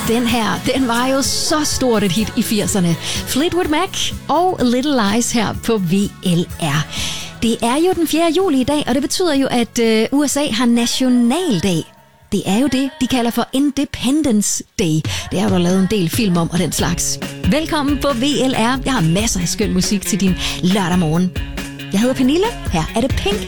Den her, den var jo så stort et hit i 80'erne. Fleetwood Mac og Little Lies her på VLR. Det er jo den 4. juli i dag, og det betyder jo, at USA har nationaldag. Det er jo det, de kalder for Independence Day. Det er jo der lavet en del film om og den slags. Velkommen på VLR. Jeg har masser af skøn musik til din lørdag morgen. Jeg hedder Pernille. Her er det Pink